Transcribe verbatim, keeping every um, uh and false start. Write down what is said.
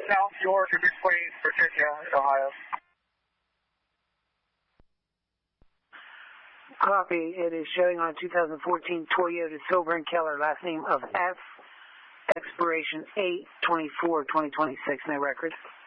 South George, Big Plains, Virginia, Ohio. Copy. It is showing on two thousand fourteen Toyota Silver and Keller, last name of F, expiration eight twenty-four twenty twenty-six. No records.